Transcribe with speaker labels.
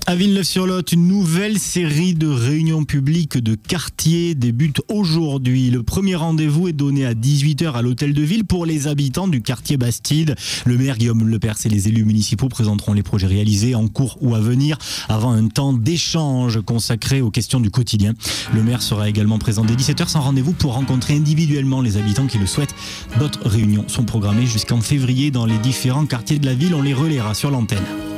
Speaker 1: À Villeneuve-sur-Lot, une nouvelle série de réunions publiques de quartier débute aujourd'hui. Le premier rendez-vous est donné à 18h à l'hôtel de ville pour les habitants du quartier Bastide. Le maire Guillaume Lepers et les élus municipaux présenteront les projets réalisés en cours ou à venir avant un temps d'échange consacré aux questions du quotidien. Le maire sera également présent dès 17h sans rendez-vous pour rencontrer individuellement les habitants qui le souhaitent. D'autres réunions sont programmées jusqu'en février dans les différents quartiers de la ville. On les relaiera sur l'antenne.